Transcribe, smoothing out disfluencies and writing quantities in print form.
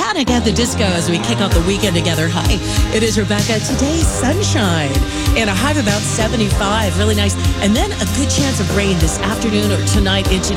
Panic at the Disco as we kick off the weekend together. Hi, it is Rebecca. Today's sunshine and a high of about 75. Really nice. And then a good chance of rain this afternoon or tonight into